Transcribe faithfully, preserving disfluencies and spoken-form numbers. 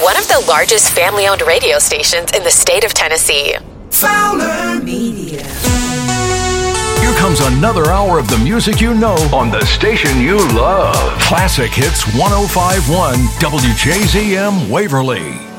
one of the largest family-owned radio stations in the state of Tennessee. Fowler Media. Here comes another hour of the music you know on the station you love. Classic Hits one oh five point one W J Z M Waverly.